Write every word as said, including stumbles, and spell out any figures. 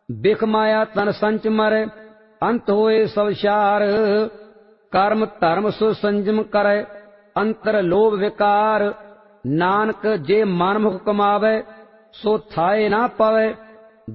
ਬਿਖ ਮਾਇਆ ਤਨ ਸੰਚ ਮਰੈ, ਅੰਤ ਹੋਏ ਸਭ ਸਾਰ। ਕਰਮ ਧਰਮ ਸੋ ਸੰਜਮ ਕਰੈ, ਅੰਤਰ ਲੋਭ ਵਿਕਾਰ। ਨਾਨਕ ਜੇ ਮਨ ਮੁਖ ਕਮਾਵੈ, ਸੋ ਥਾਏ ਨਾ ਪਵੈ।